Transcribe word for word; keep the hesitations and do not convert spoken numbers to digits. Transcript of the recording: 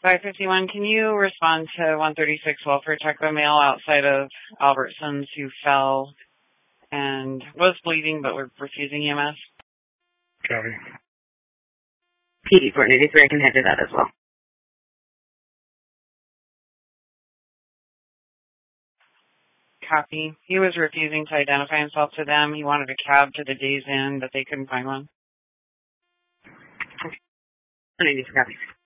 five fifty-one, can you respond to one thirty-six welfare check a male outside of Albertsons who fell and was bleeding but were refusing E M S? Copy. P D four ninety-three, I can head to that as well. Copy. He was refusing to identify himself to them. He wanted a cab to the Days Inn, but they couldn't find one. one ninety-three, copy.